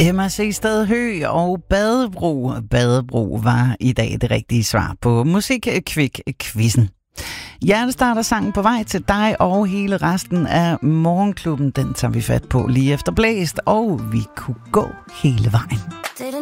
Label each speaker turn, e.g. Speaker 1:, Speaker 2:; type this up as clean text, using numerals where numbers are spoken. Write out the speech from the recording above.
Speaker 1: MRC Stadhø og Badebro. Badebro var i dag det rigtige svar på Musikkvik-quizzen. Hjertestarter sangen på vej til dig og hele resten af Morgenklubben. Den tager vi fat på lige efter blæst, og vi kunne gå hele vejen.